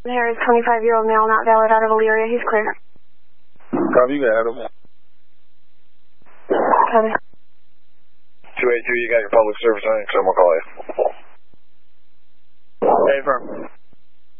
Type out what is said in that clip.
Harris, 25-year-old male, not valid, out of Elyria. He's clear. Copy, you got him. Copy. 282, you got your public service on, so I'm going to call you. Hey, firm.